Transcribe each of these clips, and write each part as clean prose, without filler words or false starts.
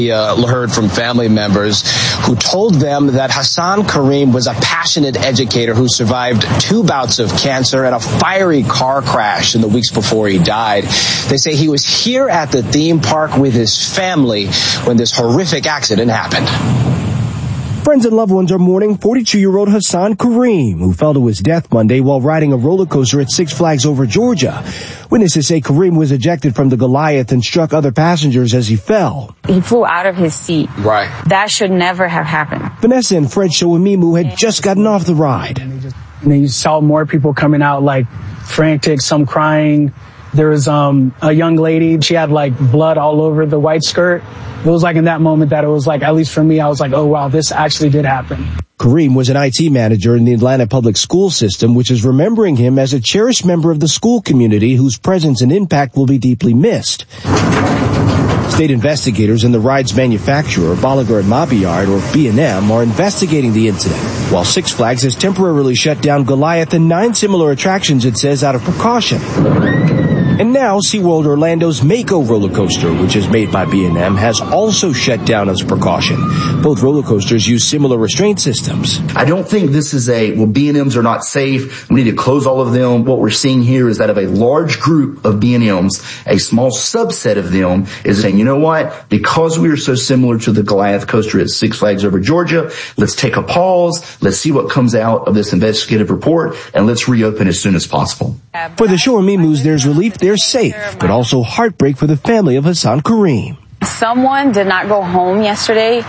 Heard from family members who told them that Hassan Kareem was a passionate educator who survived 2 bouts of cancer and a fiery car crash in the weeks before he died. They say he was here at the theme park with his family when this horrific accident happened. Friends and loved ones are mourning 42-year-old Hassan Kareem, who fell to his death Monday while riding a roller coaster at Six Flags Over Georgia. Witnesses say Kareem was ejected from the Goliath and struck other passengers as he fell. He flew out of his seat. Right. That should never have happened. Vanessa and Fred Showamimu had just gotten off the ride. And you saw more people coming out like frantic, some crying. There was a young lady, she had like blood all over the white skirt. It was like in that moment that it was like, at least for me, I was like, oh wow, this actually did happen. Kareem was an IT manager in the Atlanta public school system, which is remembering him as a cherished member of the school community whose presence and impact will be deeply missed. State investigators and the ride's manufacturer, Bolliger & Mabillard, or B&M, are investigating the incident, while Six Flags has temporarily shut down Goliath and 9 similar attractions, it says, out of precaution. And now SeaWorld Orlando's Mako roller coaster, which is made by B&M, has also shut down as a precaution. Both roller coasters use similar restraint systems. I don't think this is B&Ms are not safe, we need to close all of them. What we're seeing here is that of a large group of B&Ms, a small subset of them is saying, you know what, because we are so similar to the Goliath coaster at Six Flags Over Georgia, let's take a pause, let's see what comes out of this investigative report, and let's reopen as soon as possible. For the Showamimus, there's relief they're safe, but also heartbreak for the family of Hassan Kareem. Someone did not go home yesterday,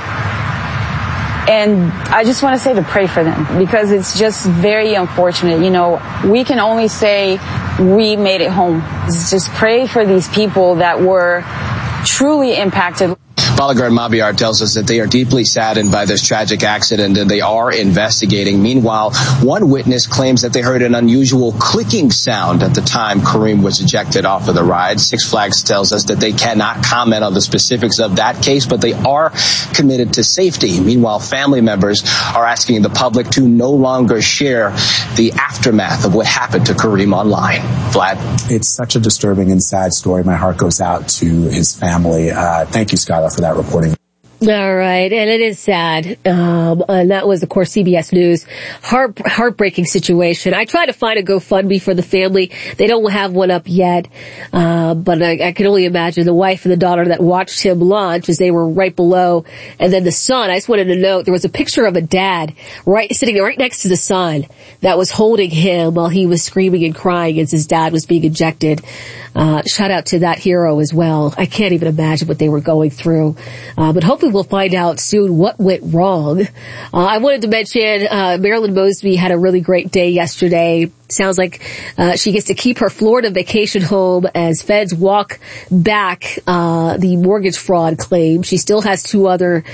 and I just want to say to pray for them because it's just very unfortunate. You know, we can only say we made it home. Just pray for these people that were truly impacted. Bolliger & Mabillard tells us that they are deeply saddened by this tragic accident and they are investigating. Meanwhile, one witness claims that they heard an unusual clicking sound at the time Kareem was ejected off of the ride. Six Flags tells us that they cannot comment on the specifics of that case, but they are committed to safety. Meanwhile, family members are asking the public to no longer share the aftermath of what happened to Kareem online. Vlad? It's such a disturbing and sad story. My heart goes out to his family. Thank you, Skylar, for that reporting. All right, and it is sad. And that was, of course, CBS News. Heartbreaking situation. I tried to find a GoFundMe for the family. They don't have one up yet. But I can only imagine the wife and the daughter that watched him launch as they were right below. And then the son, I just wanted to note, there was a picture of a dad sitting right next to the son that was holding him while he was screaming and crying as his dad was being ejected. Shout out to that hero as well. I can't even imagine what they were going through. But hopefully we'll find out soon what went wrong. I wanted to mention, Marilyn Mosby had a really great day yesterday. Sounds like, she gets to keep her Florida vacation home as feds walk back, the mortgage fraud claim. She still has 2 other,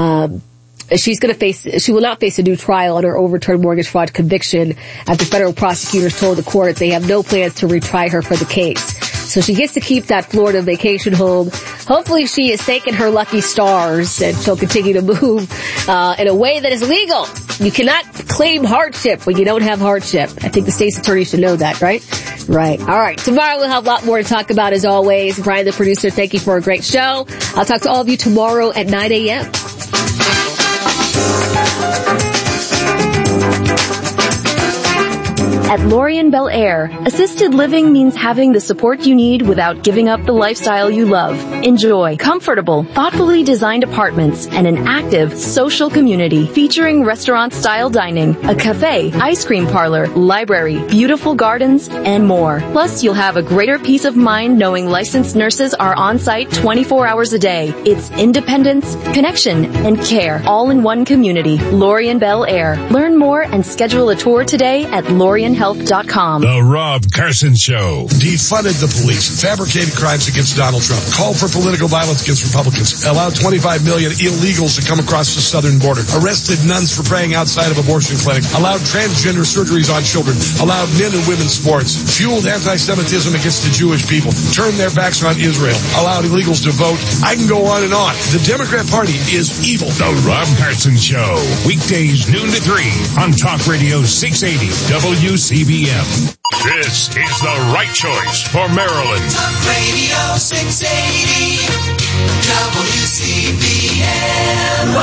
she will not face a new trial on her overturned mortgage fraud conviction after federal prosecutors told the court they have no plans to retry her for the case. So she gets to keep that Florida vacation home. Hopefully she is thanking her lucky stars and she'll continue to move, in a way that is legal. You cannot claim hardship when you don't have hardship. I think the state's attorney should know that, right? Right. All right. Tomorrow we'll have a lot more to talk about as always. Brian, the producer, thank you for a great show. I'll talk to all of you tomorrow at 9 a.m. At Lorien Bel Air, assisted living means having the support you need without giving up the lifestyle you love. Enjoy comfortable, thoughtfully designed apartments and an active social community featuring restaurant-style dining, a cafe, ice cream parlor, library, beautiful gardens, and more. Plus, you'll have a greater peace of mind knowing licensed nurses are on site 24 hours a day. It's independence, connection, and care all in one community. Lorien Bel Air. Learn more and schedule a tour today at LorienHealth.com. The Rob Carson Show. Defunded the police. Fabricated crimes against Donald Trump. Called for political violence against Republicans. Allowed 25 million illegals to come across the southern border. Arrested nuns for praying outside of abortion clinics. Allowed transgender surgeries on children. Allowed men and women's sports. Fueled anti-Semitism against the Jewish people. Turned their backs on Israel. Allowed illegals to vote. I can go on and on. The Democrat Party is evil. The Rob Carson Show. Weekdays noon to 3 on Talk Radio 680 WCBM. This is the right choice for Maryland. Talk Radio 680. WCBM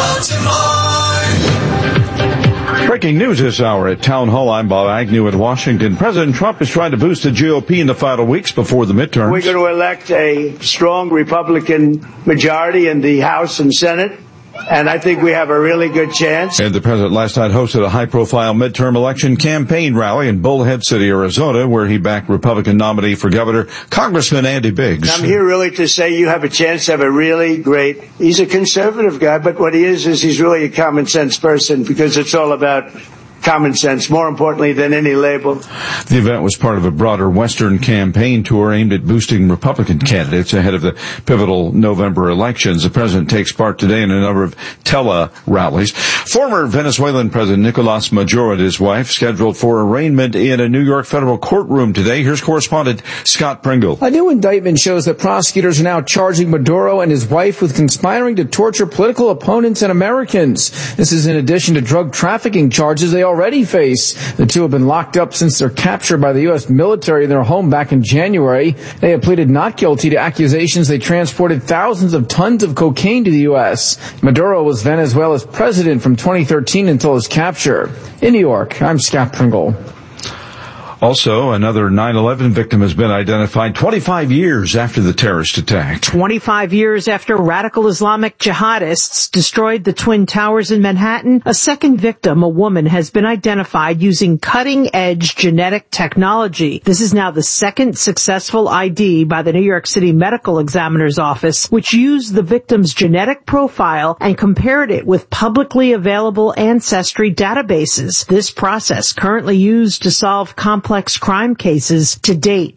Baltimore. Breaking news this hour at Town Hall. I'm Bob Agnew in Washington. President Trump is trying to boost the GOP in the final weeks before the midterms. We're going to elect a strong Republican majority in the House and Senate, and I think we have a really good chance. And the president last night hosted a high-profile midterm election campaign rally in Bullhead City, Arizona, where he backed Republican nominee for governor, Congressman Andy Biggs. I'm here really to say you have a chance to have a really great, he's a conservative guy, but what he is he's really a common sense person, because it's all about common sense, more importantly than any label. The event was part of a broader Western campaign tour aimed at boosting Republican candidates ahead of the pivotal November elections. The president takes part today in a number of tele-rallies. Former Venezuelan President Nicolas Maduro and his wife scheduled for arraignment in a New York federal courtroom today. Here's correspondent Scott Pringle. A new indictment shows that prosecutors are now charging Maduro and his wife with conspiring to torture political opponents and Americans. This is in addition to drug trafficking charges they already face. The two have been locked up since their capture by the U.S. military in their home back in January. They have pleaded not guilty to accusations they transported thousands of tons of cocaine to the U.S. Maduro was Venezuela's president from 2013 until his capture. In New York, I'm Scott Pringle. Also, another 9/11 victim has been identified 25 years after the terrorist attack. 25 years after radical Islamic jihadists destroyed the Twin Towers in Manhattan, a second victim, a woman, has been identified using cutting-edge genetic technology. This is now the second successful ID by the New York City Medical Examiner's Office, which used the victim's genetic profile and compared it with publicly available ancestry databases. This process, currently used to solve complex crime cases, to date,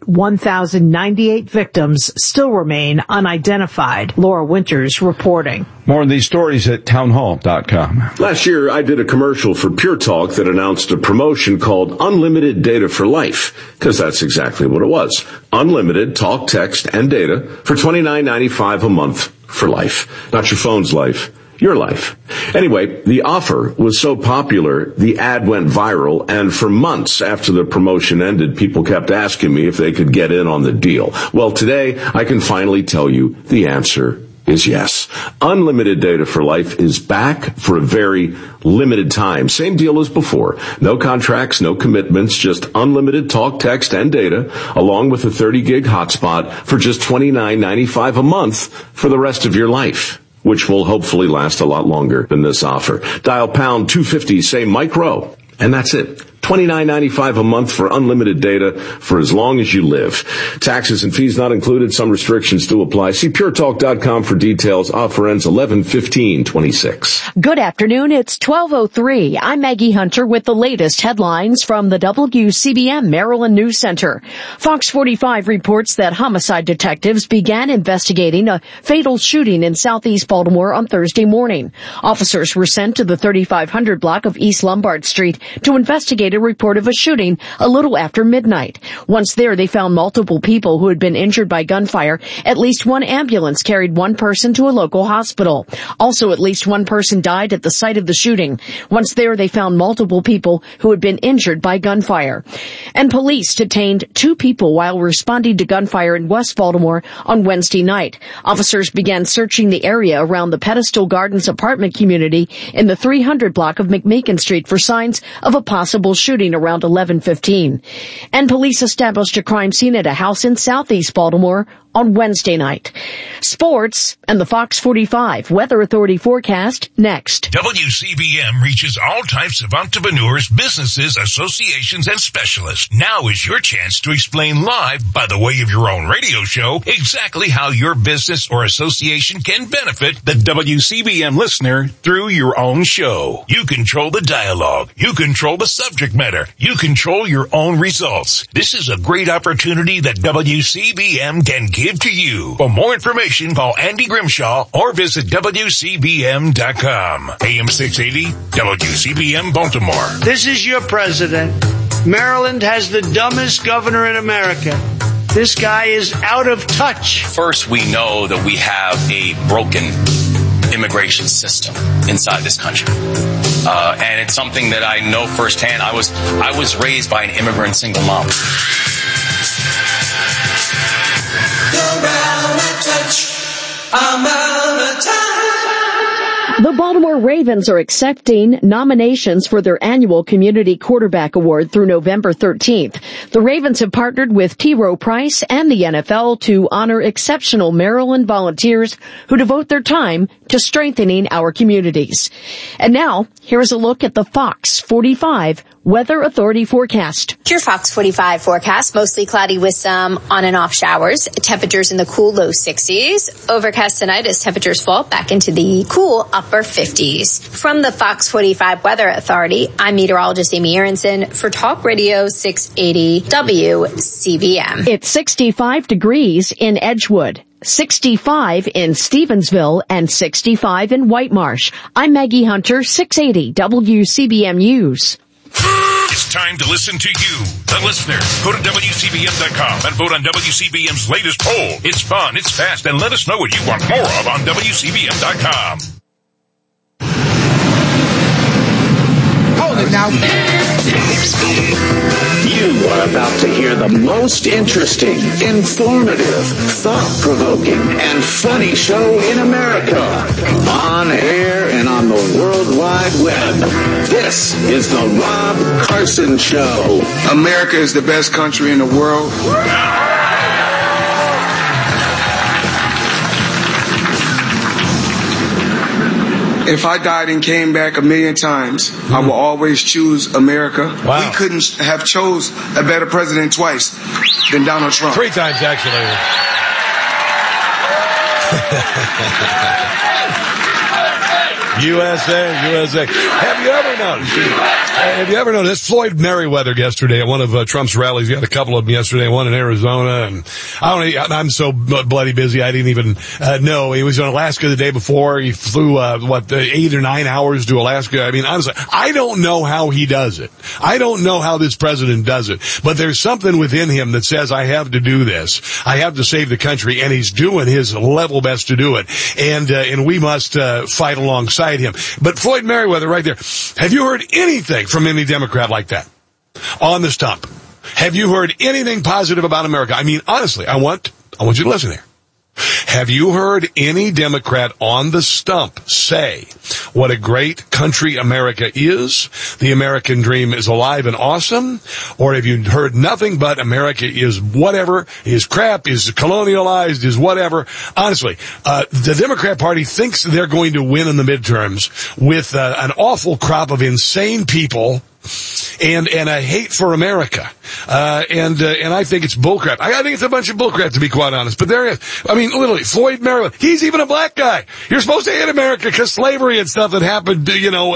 1,098 victims still remain unidentified. Laura Winters reporting. More on these stories at townhall.com. Last year, I did a commercial for Pure Talk that announced a promotion called Unlimited Data for Life, because that's exactly what it was. Unlimited talk, text, and data for $29.95 a month for life. Not your phone's life. Your life. Anyway, the offer was so popular, the ad went viral, and for months after the promotion ended, people kept asking me if they could get in on the deal. Well, today, I can finally tell you the answer is yes. Unlimited Data for Life is back for a very limited time. Same deal as before. No contracts, no commitments, just unlimited talk, text, and data, along with a 30-gig hotspot for just $29.95 a month for the rest of your life, which will hopefully last a lot longer than this offer. Dial pound 250, say micro, and that's it. $29.95 a month for unlimited data for as long as you live. Taxes and fees not included. Some restrictions do apply. See puretalk.com for details. Offer ends 11/15/26. Good afternoon. It's 12:03. I'm Maggie Hunter with the latest headlines from the WCBM Maryland News Center. Fox 45 reports that homicide detectives began investigating a fatal shooting in southeast Baltimore on Thursday morning. Officers were sent to the 3500 block of East Lombard Street to investigate a report of a shooting a little after midnight. Once there, they found multiple people who had been injured by gunfire. At least one ambulance carried one person to a local hospital. Also, at least one person died at the site of the shooting. Once there, they found multiple people who had been injured by gunfire. And police detained 2 people while responding to gunfire in West Baltimore on Wednesday night. Officers began searching the area around the Pedestal Gardens apartment community in the 300 block of McMeekin Street for signs of a possible shooting around 11:15. And police established a crime scene at a house in southeast Baltimore on Wednesday night. Sports and the Fox 45 Weather Authority forecast next. WCBM reaches all types of entrepreneurs, businesses, associations, and specialists. Now is your chance to explain live, by the way of your own radio show, exactly how your business or association can benefit the WCBM listener through your own show. You control the dialogue. You control the subject matter. You control your own results. This is a great opportunity that WCBM can give to you. For more information, call Andy Grimshaw or visit WCBM.com. AM 680, WCBM Baltimore. This is your president. Maryland has the dumbest governor in America. This guy is out of touch. First, we know that we have a broken immigration system inside this country. And it's something that I know firsthand. I was raised by an immigrant single mom. I'm out of time. The Baltimore Ravens are accepting nominations for their annual Community Quarterback Award through November 13th. The Ravens have partnered with T. Rowe Price and the NFL to honor exceptional Maryland volunteers who devote their time to strengthening our communities. And now, here's a look at the Fox 45 Weather Authority forecast. Your Fox 45 forecast, mostly cloudy with some on and off showers. Temperatures in the cool low 60s. Overcast tonight as temperatures fall back into the cool upper 50s. From the Fox 45 Weather Authority, I'm meteorologist Amy Aronson for Talk Radio 680 WCBM. It's 65 degrees in Edgewood, 65 in Stevensville, and 65 in White Marsh. I'm Maggie Hunter, 680 WCBM News. It's time to listen to you, the listener. Go to WCBM.com and vote on WCBM's latest poll. It's fun, it's fast, and let us know what you want more of on WCBM.com. Hold it now. You are about to hear the most interesting, informative, thought-provoking, and funny show in America. On air and on the World Wide Web. This is the Rob Carson Show. America is the best country in the world. If I died and came back a million times, I will always choose America. Wow. We couldn't have chose a better president twice than Donald Trump. 3 times, actually. USA. Have you ever noticed Floyd Merriweather yesterday at one of Trump's rallies? He had a couple of them yesterday, one in Arizona, and I'm so bloody busy I didn't even know. He was in Alaska the day before. He flew 8 or 9 hours to Alaska. I mean, honestly, I don't know how he does it. I don't know how this president does it, but there's something within him that says I have to do this. I have to save the country, and he's doing his level best to do it. And we must fight alongside him. But Floyd Merriweather right there, have you heard anything from any Democrat like that on the stump? Have you heard anything positive about America? I mean, honestly, I want you to listen here. Have you heard any Democrat on the stump say what a great country America is? The American dream is alive and awesome? Or have you heard nothing but America is whatever, is crap, is colonialized, is whatever? Honestly, the Democrat Party thinks they're going to win in the midterms with an awful crop of insane people and a hate for America. And I think it's bullcrap. I think it's a bunch of bullcrap, to be quite honest. But there is. I mean, literally, Floyd Merriweather, he's even a black guy. You're supposed to hate America because slavery and stuff that happened,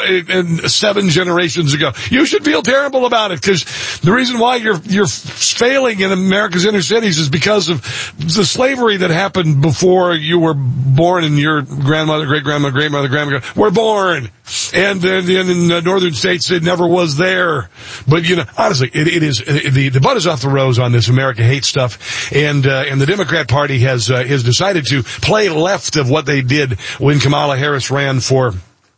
in 7 generations ago. You should feel terrible about it because the reason why you're failing in America's inner cities is because of the slavery that happened before you were born and your grandmother, great-grandmother, great-mother, were born. And then in the northern states, it never was there. But, honestly, it is, the butt is off the rose on this America hate stuff. And the Democrat Party has decided to play left of what they did when Kamala Harris ran for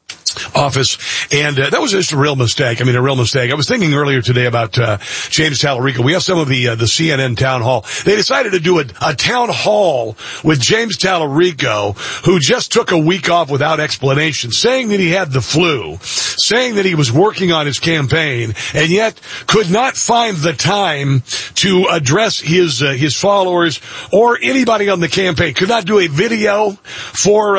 office, and that was just a real mistake. I was thinking earlier today about James Tallarico. We have some of the CNN town hall. They decided to do a town hall with James Tallarico, who just took a week off without explanation, saying that he had the flu, saying that he was working on his campaign, and yet could not find the time to address his followers or anybody on the campaign. Could not do a video for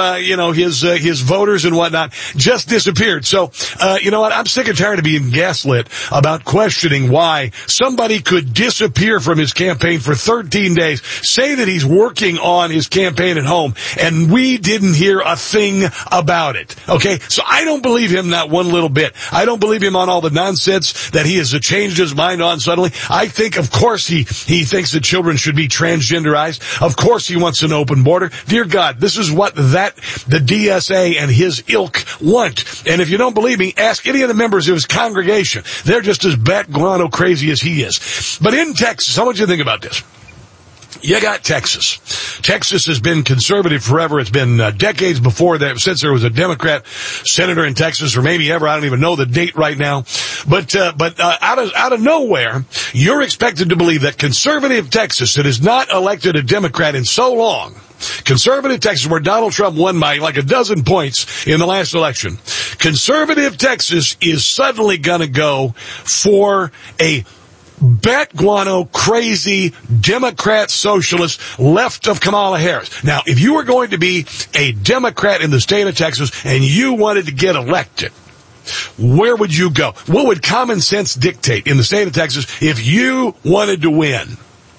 his voters and whatnot. Just disappeared. So, you know what? I'm sick and tired of being gaslit about questioning why somebody could disappear from his campaign for 13 days, say that he's working on his campaign at home, and we didn't hear a thing about it. Okay? So I don't believe him not one little bit. I don't believe him on all the nonsense that he has changed his mind on suddenly. I think, of course, he thinks that children should be transgenderized. Of course he wants an open border. Dear God, this is what the DSA and his ilk want. And if you don't believe me, ask any of the members of his congregation. They're just as bat guano crazy as he is. But in Texas, I want you to think about this. You got Texas. Texas has been conservative forever. It's been decades before that, since there was a Democrat senator in Texas, or maybe ever. I don't even know the date right now. But out of nowhere, you're expected to believe that conservative Texas, that has not elected a Democrat in so long, Conservative Texas, where Donald Trump won by like a dozen points in the last election. Conservative Texas is suddenly going to go for a bat guano crazy Democrat socialist left of Kamala Harris. Now, if you were going to be a Democrat in the state of Texas and you wanted to get elected, where would you go? What would common sense dictate in the state of Texas if you wanted to win?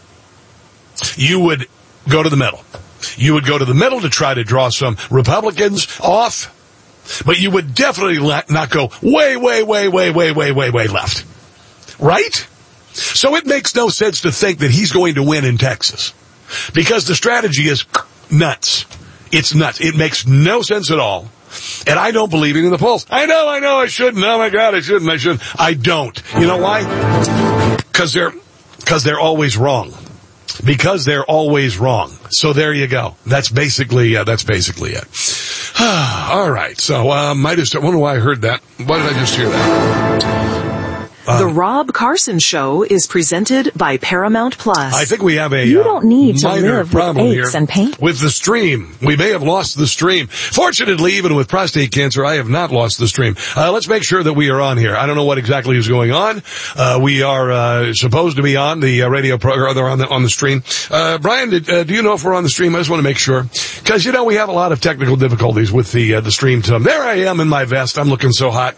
You would go to the middle. You would go to the middle to try to draw some Republicans off, but you would definitely not go way left. Right? So it makes no sense to think that he's going to win in Texas because the strategy is nuts. It's nuts. It makes no sense at all. And I don't believe it in the polls. I know, I shouldn't. Oh my God, I shouldn't. I don't. You know why? Because they're always wrong. Because they're always wrong. So there you go. That's basically it. All right. So, I wonder why I heard that. Why did I just hear that? The Rob Carson Show is presented by Paramount Plus. I think we have a you don't need to minor live problem with aches here and pain. with the stream. We may have lost the stream. Fortunately, even with prostate cancer, I have not lost the stream. Let's make sure that we are on here. I don't know what exactly is going on. We are supposed to be on the radio program, or on the stream. Brian, do you know if we're on the stream? I just want to make sure, because we have a lot of technical difficulties with the stream. There I am in my vest. I'm looking so hot.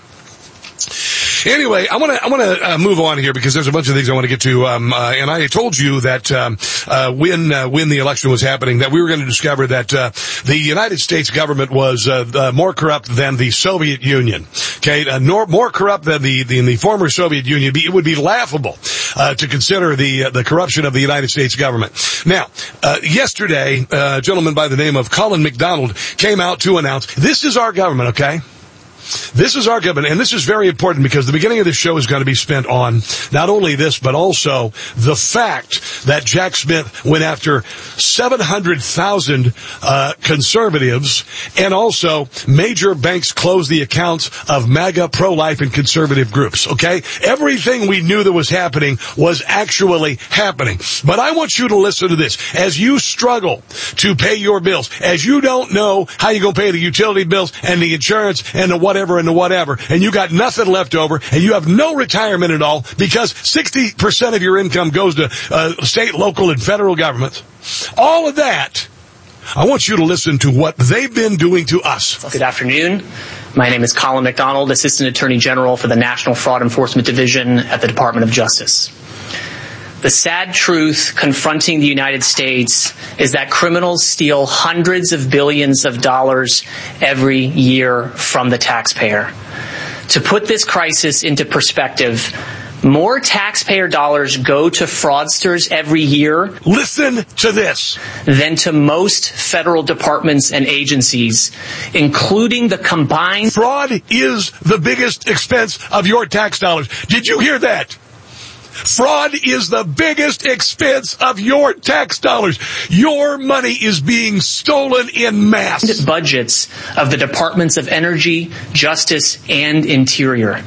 Anyway, I want to move on here because there's a bunch of things I want to get to. And I told you that when the election was happening, that we were going to discover that the United States government was more corrupt than the Soviet Union. Okay, more corrupt than the former Soviet Union. It would be laughable to consider the corruption of the United States government. Now, yesterday, a gentleman by the name of Colin McDonald came out to announce this is our government. Okay. This is our government, and this is very important because the beginning of this show is going to be spent on not only this, but also the fact that Jack Smith went after 700,000 conservatives, and also major banks closed the accounts of MAGA, pro-life, and conservative groups, okay? Everything we knew that was happening was actually happening. But I want you to listen to this. As you struggle to pay your bills, as you don't know how you're going to pay the utility bills and the insurance and the whatever, and you got nothing left over, and you have no retirement at all because 60% of your income goes to state, local, and federal governments. All of that, I want you to listen to what they've been doing to us. Good afternoon. My name is Colin McDonald, Assistant Attorney General for the National Fraud Enforcement Division at the Department of Justice. The sad truth confronting the United States is that criminals steal hundreds of billions of dollars every year from the taxpayer. To put this crisis into perspective, more taxpayer dollars go to fraudsters every year. Listen to this. Than to most federal departments and agencies, including the combined. Fraud is the biggest expense of your tax dollars. Did you hear that? Fraud is the biggest expense of your tax dollars. Your money is being stolen in mass. Budgets of the Departments of Energy, Justice, and Interior.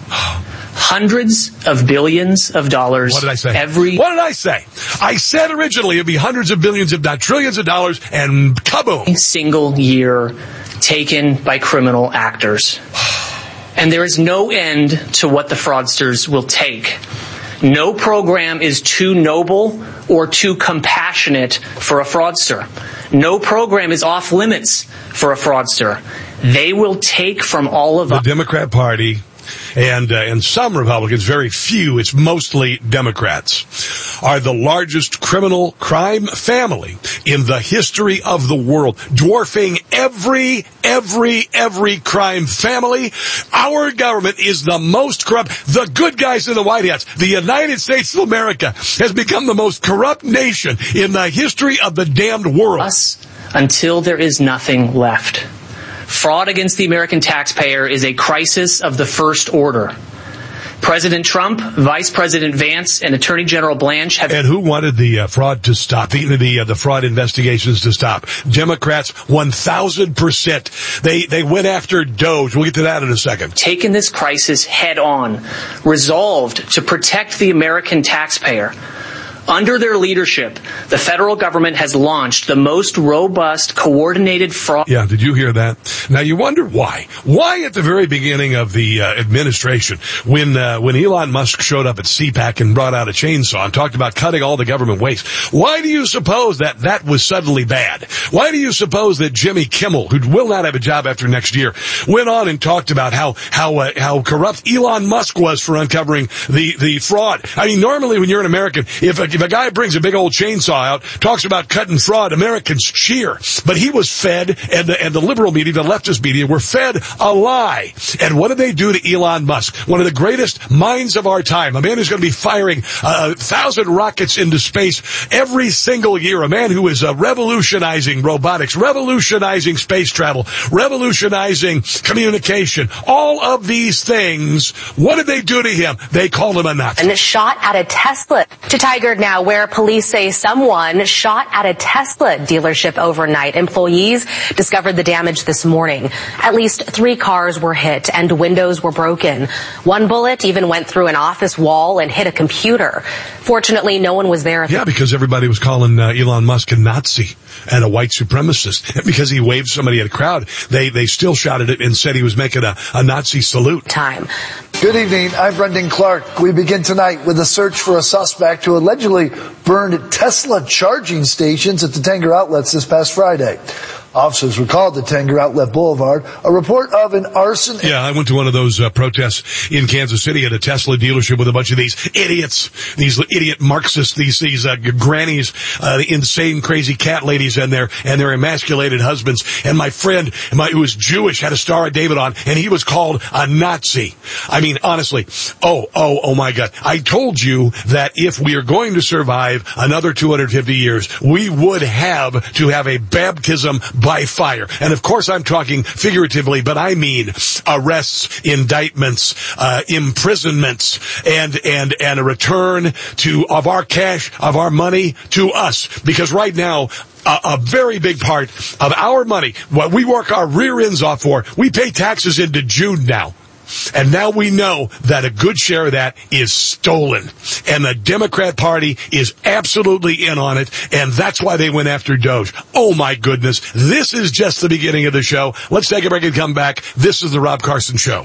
Hundreds of billions of dollars. What did I say? What did I say? I said originally it'd be hundreds of billions, if not trillions of dollars, and kaboom. Single year taken by criminal actors. And there is no end to what the fraudsters will take. No program is too noble or too compassionate for a fraudster. No program is off limits for a fraudster. They will take from all of us. The Democrat Party and some Republicans, very few, it's mostly Democrats, are the largest criminal crime family in the history of the world, dwarfing every crime family. Our government is the most corrupt. The good guys in the White Hats, the United States of America, has become the most corrupt nation in the history of the damned world. Until there is nothing left. Fraud against the American taxpayer is a crisis of the first order. President Trump, Vice President Vance, and Attorney General Blanche have... And who wanted the fraud to stop, the fraud investigations to stop? Democrats, 1,000%. They went after DOJ. We'll get to that in a second. Taken this crisis head on, resolved to protect the American taxpayer. Under their leadership, the federal government has launched the most robust, coordinated fraud. Yeah, did you hear that? Now you wonder why. Why at the very beginning of the administration, when Elon Musk showed up at CPAC and brought out a chainsaw and talked about cutting all the government waste, why do you suppose that was suddenly bad? Why do you suppose that Jimmy Kimmel, who will not have a job after next year, went on and talked about how corrupt Elon Musk was for uncovering the fraud? I mean, normally when you're an American, if a guy brings a big old chainsaw out, talks about cutting fraud, Americans cheer. But he was fed, and the liberal media, the leftist media, were fed a lie. And what did they do to Elon Musk? One of the greatest minds of our time, a man who's going to be firing 1,000 rockets into space every single year, a man who is revolutionizing robotics, revolutionizing space travel, revolutionizing communication, all of these things. What did they do to him? They called him a Nazi. And shot at a Tesla. To Tiger now, where police say someone shot at a Tesla dealership overnight. Employees discovered the damage this morning. At least 3 cars were hit and windows were broken. One bullet even went through an office wall and hit a computer. Fortunately, no one was there. Yeah, because everybody was calling Elon Musk a Nazi and a white supremacist. Because he waved somebody at a crowd, they still shouted it and said he was making a Nazi salute. Time. Good evening. I'm Brendan Clark. We begin tonight with a search for a suspect who allegedly burned Tesla charging stations at the Tanger outlets this past Friday. Officers were called to Tanger Outlet Boulevard. A report of an arson. Yeah, I went to one of those protests in Kansas City at a Tesla dealership with a bunch of these idiots, these idiot Marxists, these grannies, the insane, crazy cat ladies and their emasculated husbands. And my friend, who was Jewish, had a Star of David on, and he was called a Nazi. I mean, honestly, oh my God. I told you that if we are going to survive another 250 years, we would have to have a baptism by fire. And of course I'm talking figuratively, but I mean arrests, indictments, imprisonments, and a return of our cash, of our money to us. Because right now, a very big part of our money, what we work our rear ends off for, we pay taxes into June now. And now we know that a good share of that is stolen. And the Democrat Party is absolutely in on it, and that's why they went after Doge. Oh my goodness, this is just the beginning of the show. Let's take a break and come back. This is the Rob Carson Show.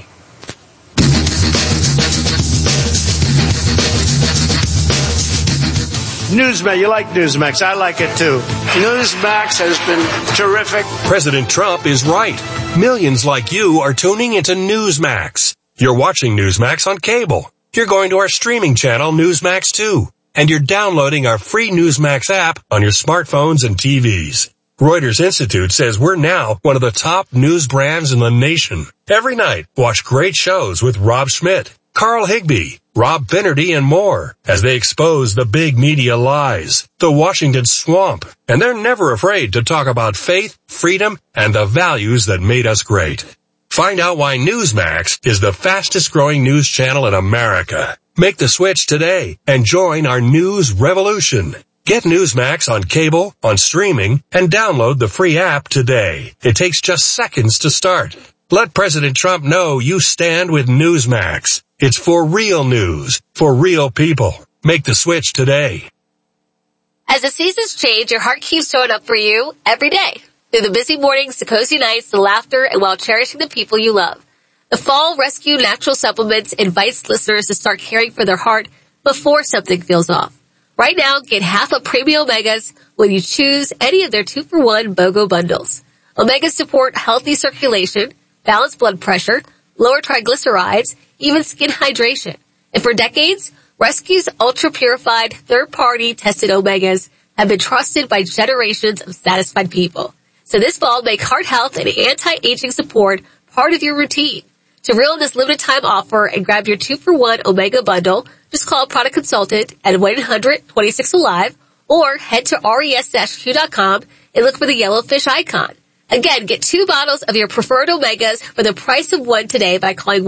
Newsmax, you like Newsmax. I like it too. Newsmax has been terrific. President Trump is right. Millions like you are tuning into Newsmax. You're watching Newsmax on cable. You're going to our streaming channel, Newsmax 2. And you're downloading our free Newsmax app on your smartphones and TVs. Reuters Institute says we're now one of the top news brands in the nation. Every night, watch great shows with Rob Schmidt, Carl Higbie, Rob Finnerty, and more as they expose the big media lies, the Washington swamp, and they're never afraid to talk about faith, freedom, and the values that made us great. Find out why Newsmax is the fastest growing news channel in America. Make the switch today and join our news revolution. Get Newsmax on cable, on streaming, and download the free app today. It takes just seconds to start. Let President Trump know you stand with Newsmax. It's for real news, for real people. Make the switch today. As the seasons change, your heart keeps showing up for you every day. Through the busy mornings, the cozy nights, the laughter, and while cherishing the people you love. The Fall Rescue Natural Supplements invites listeners to start caring for their heart before something feels off. Right now, get half of Premium Omegas when you choose any of their 2-for-1 BOGO bundles. Omegas support healthy circulation, balanced blood pressure, lower triglycerides, even skin hydration. And for decades, Rescue's ultra-purified, third-party tested Omegas have been trusted by generations of satisfied people. So this fall, make heart health and anti-aging support part of your routine. To reel in this limited time offer and grab your 2-for-1 Omega bundle, just call a product consultant at 1-800-26-ALIVE or head to res-q.com and look for the yellow fish icon. Again, get 2 bottles of your preferred Omegas for the price of 1 today by calling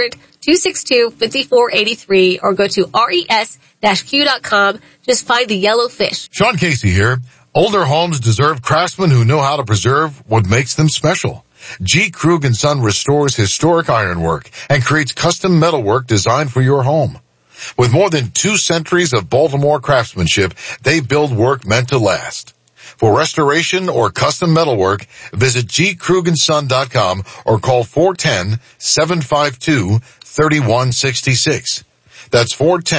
1-800-262-5483 or go to res-q.com. Just find the yellow fish. Sean Casey here. Older homes deserve craftsmen who know how to preserve what makes them special. G. Krug & Son restores historic ironwork and creates custom metalwork designed for your home. With more than 2 centuries of Baltimore craftsmanship, they build work meant to last. For restoration or custom metalwork, visit gkrugenson.com or call 410-752-3166. That's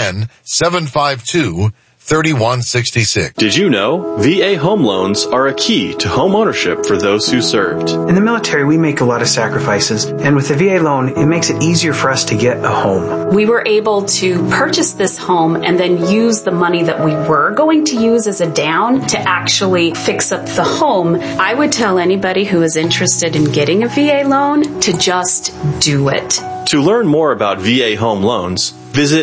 410-752-3166. Did you know VA home loans are a key to home ownership for those who served? In the military, we make a lot of sacrifices, and with the VA loan, it makes it easier for us to get a home. We were able to purchase this home and then use the money that we were going to use as a down to actually fix up the home. I would tell anybody who is interested in getting a VA loan to just do it. To learn more about VA home loans, visit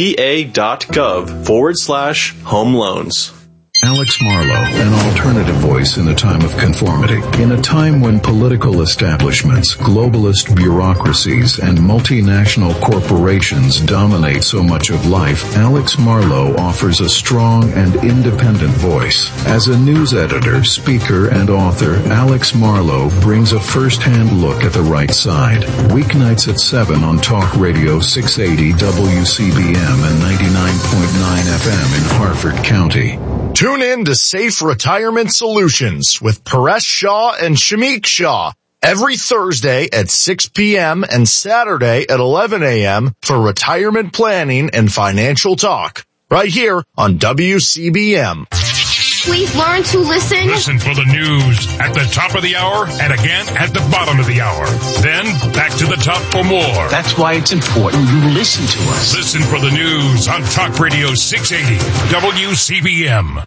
va.gov/home loans. Alex Marlow, an alternative voice in a time of conformity. In a time when political establishments, globalist bureaucracies, and multinational corporations dominate so much of life, Alex Marlow offers a strong and independent voice. As a news editor, speaker, and author, Alex Marlow brings a first-hand look at the right side. Weeknights at 7 on Talk Radio 680 WCBM and 99.9 FM in Harford County. Tune in to Safe Retirement Solutions with Paresh Shah and Shamik Shah every Thursday at 6 p.m. and Saturday at 11 a.m. for retirement planning and financial talk right here on WCBM. Please learn to listen. Listen for the news at the top of the hour and again at the bottom of the hour. Then back to the top for more. That's why it's important you listen to us. Listen for the news on Talk Radio 680 WCBM.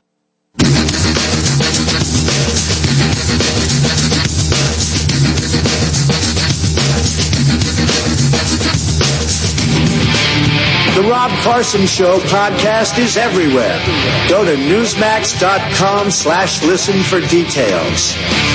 The Rob Carson Show podcast is everywhere. Go to Newsmax.com/listen for details.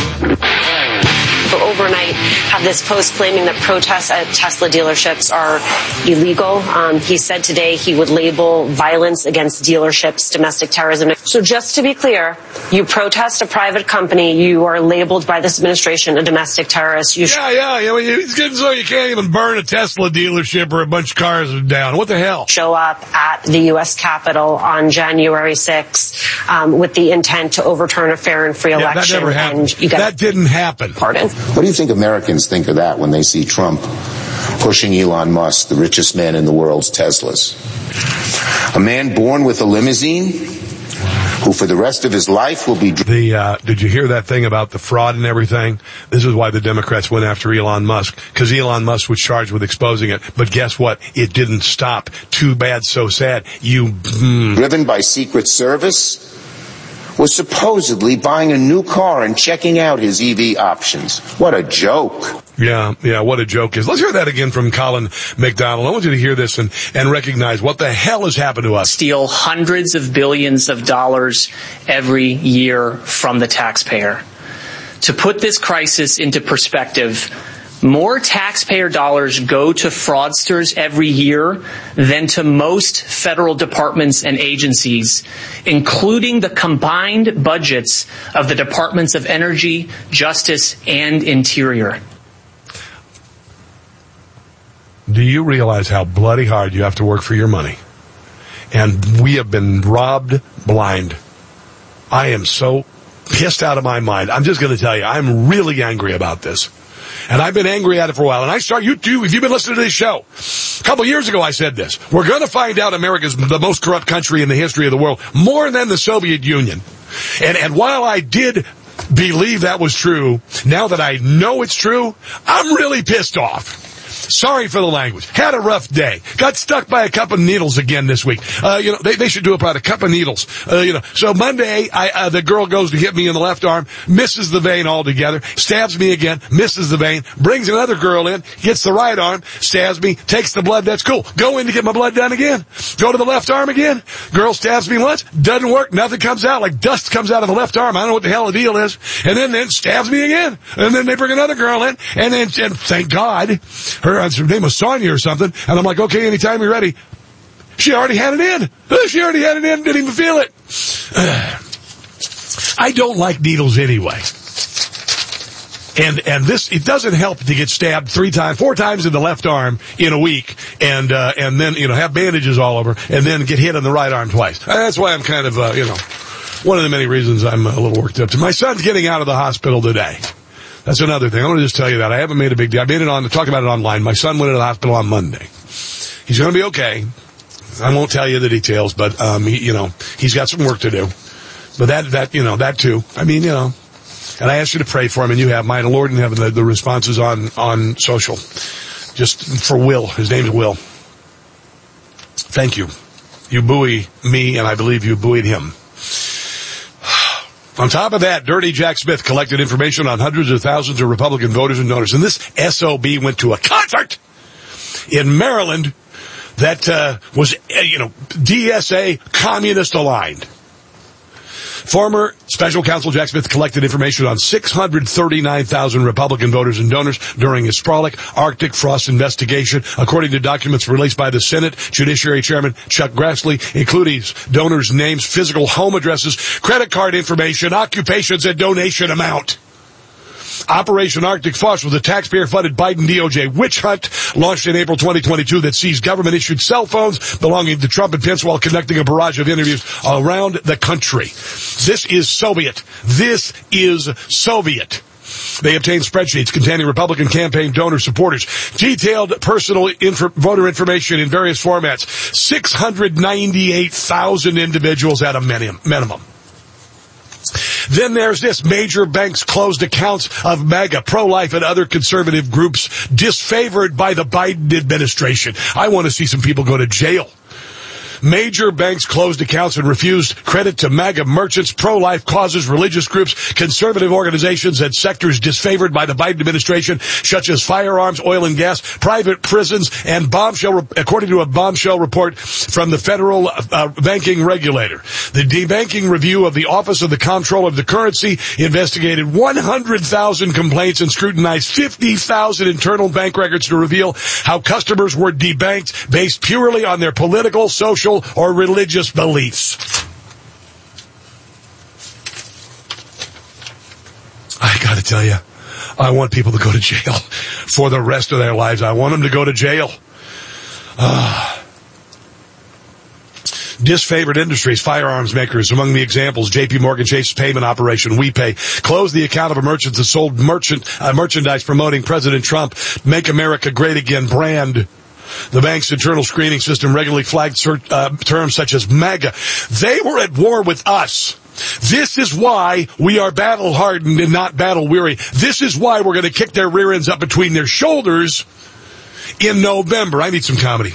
Overnight have this post claiming that protests at Tesla dealerships are illegal. He said today he would label violence against dealerships domestic terrorism. So just to be clear, you protest a private company, you are labeled by this administration a domestic terrorist. Yeah. It's good so you can't even burn a Tesla dealership or a bunch of cars down. What the hell? Show up at the U.S. Capitol on January 6th with the intent to overturn a fair and free election. That never happened. That didn't happen. Pardon? What do you think Americans think of that when they see Trump pushing Elon Musk, the richest man in the world's Teslas? A man born with a limousine who for the rest of his life will be... Did you hear that thing about the fraud and everything? This is why the Democrats went after Elon Musk, because Elon Musk was charged with exposing it. But guess what? It didn't stop. Too bad, so sad. Driven by Secret Service, was supposedly buying a new car and checking out his EV options. What a joke. Yeah, what a joke is. Let's hear that again from Colin McDonald. I want you to hear this and recognize what the hell has happened to us. Steal hundreds of billions of dollars every year from the taxpayer. To put this crisis into perspective, more taxpayer dollars go to fraudsters every year than to most federal departments and agencies, including the combined budgets of the Departments of Energy, Justice, and Interior. Do you realize how bloody hard you have to work for your money? And we have been robbed blind. I am so pissed out of my mind. I'm just going to tell you, I'm really angry about this. And I've been angry at it for a while. And you too, if you've been listening to this show, a couple years ago I said this. We're going to find out America's the most corrupt country in the history of the world, more than the Soviet Union. And while I did believe that was true, now that I know it's true, I'm really pissed off. Sorry for the language. Had a rough day. Got stuck by a cup of needles again this week. They should do about a cup of needles. So Monday, the girl goes to hit me in the left arm, misses the vein altogether, stabs me again, misses the vein, brings another girl in, hits the right arm, stabs me, takes the blood. That's cool. Go in to get my blood done again. Go to the left arm again. Girl stabs me once. Doesn't work. Nothing comes out. Like dust comes out of the left arm. I don't know what the hell the deal is. And then stabs me again. And then they bring another girl in. And thank God, her name was Sonia or something, and I'm like, okay, anytime you're ready. She already had it in. Didn't even feel it. I don't like needles anyway. And this, it doesn't help to get stabbed 4 times in the left arm in a week and then, have bandages all over and then get hit on the right arm twice. That's why I'm kind of, one of the many reasons I'm a little worked up. My son's getting out of the hospital today. That's another thing. I want to just tell you that. I haven't made a big deal. I made it on to talk about it online. My son went into the hospital on Monday. He's going to be okay. I won't tell you the details, but, he's got some work to do. But that too. I mean, and I asked you to pray for him, and you have. My Lord in heaven, the responses on social. Just for Will. His name's Will. Thank you. You buoy me, and I believe you buoyed him. On top of that, Dirty Jack Smith collected information on hundreds of thousands of Republican voters and donors. And this SOB went to a concert in Maryland that was, DSA communist aligned. Former Special Counsel Jack Smith collected information on 639,000 Republican voters and donors during his Frolic Arctic Frost investigation, according to documents released by the Senate Judiciary Chairman Chuck Grassley, including donors' names, physical home addresses, credit card information, occupations, and donation amount. Operation Arctic Frost was a taxpayer-funded Biden DOJ witch hunt launched in April 2022 that seized government-issued cell phones belonging to Trump and Pence while conducting a barrage of interviews around the country. This is Soviet. This is Soviet. They obtained spreadsheets containing Republican campaign donor supporters, detailed personal voter information in various formats, 698,000 individuals at a minimum. Then there's this. Major banks closed accounts of MAGA, pro-life, and other conservative groups disfavored by the Biden administration. I want to see some people go to jail. Major banks closed accounts and refused credit to MAGA merchants, pro-life causes, religious groups, conservative organizations, and sectors disfavored by the Biden administration, such as firearms, oil and gas, private prisons, and according to a bombshell report from the federal banking regulator. The debanking review of the Office of the Comptroller of the Currency investigated 100,000 complaints and scrutinized 50,000 internal bank records to reveal how customers were debanked based purely on their political, social, or religious beliefs. I gotta tell you, I want people to go to jail for the rest of their lives. I want them to go to jail. Disfavored industries, firearms makers, among the examples, J.P. Morgan Chase's payment operation, WePay, closed the account of a merchant that sold merchandise promoting President Trump, Make America Great Again brand. The bank's internal screening system regularly flagged terms such as MAGA. They were at war with us. This is why we are battle-hardened and not battle-weary. This is why we're going to kick their rear ends up between their shoulders in November. I need some comedy.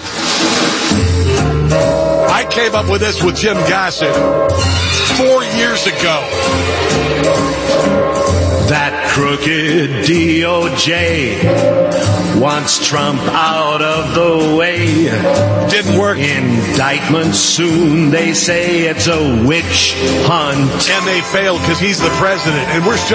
I came up with this with Jim Gossett 4 years ago. That crooked DOJ wants Trump out of the way. Didn't work. Indictment soon, they say it's a witch hunt. And they failed because he's the president, and we're still